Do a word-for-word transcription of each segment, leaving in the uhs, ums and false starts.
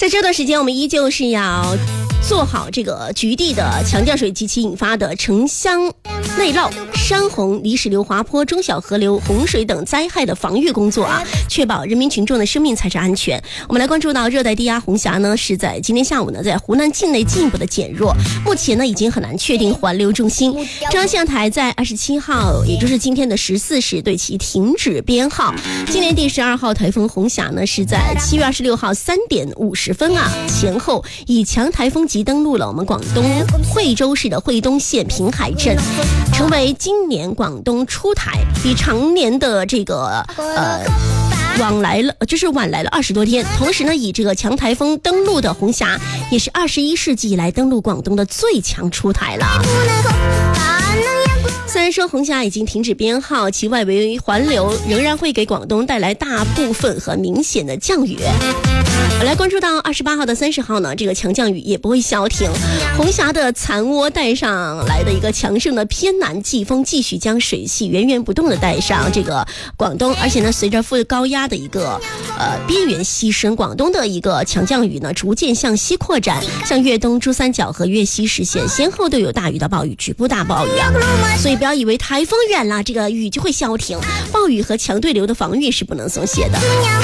在这段时间，我们依旧是要做好这个局地的强降水及其引发的城乡内涝、山洪、泥石流、滑坡、中小河流、洪水等灾害的防御工作啊，确保人民群众的生命财产安全。我们来关注到热带低压红霞呢，是在今天下午呢，在湖南境内进一步的减弱，目前呢已经很难确定环流重心。中央气象台在二十七号，也就是今天的十四时对其停止编号。今年第十二号台风红霞呢，是在七月二十六号三点五十分啊前后以强台风级登陆了我们广东惠州市的惠东县平海镇，成为今年广东出台，比常年的这个呃往来了，就是晚来了二十多天。同时呢，以这个强台风登陆的红霞，也是二十一世纪以来登陆广东的最强出台了。虽然说红霞已经停止编号，其外围环流仍然会给广东带来大部分和明显的降雨。我来关注到二十八号到三十号呢，这个强降雨也不会消停。红霞的残涡带上来的一个强盛的偏南季风，继续将水汽源源不断的带上这个广东，而且呢，随着副高压的一个呃边缘西伸，广东的一个强降雨呢，逐渐向西扩展，向粤东、珠三角和粤西实现，先后都有大雨到暴雨、局部大暴雨啊。所以不要以为台风远了，这个雨就会消停，暴雨和强对流的防御是不能松懈的。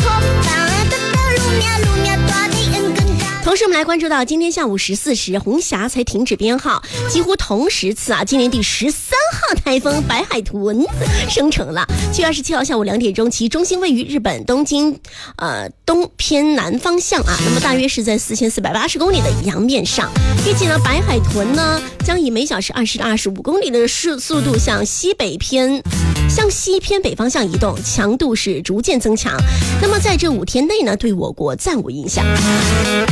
同时我们来关注到今天下午十四时，红霞才停止编号，几乎同时次啊，今年第十三号台风白海豚生成了。七月二十七号下午两点钟，其中心位于日本东京呃东偏南方向啊，那么大约是在四千四百八十公里的洋面上。预计呢，白海豚呢将以每小时二十到二十五公里的速速度向西北偏向西偏北方向移动，强度是逐渐增强。那么在这五天内呢，对我国暂无影响。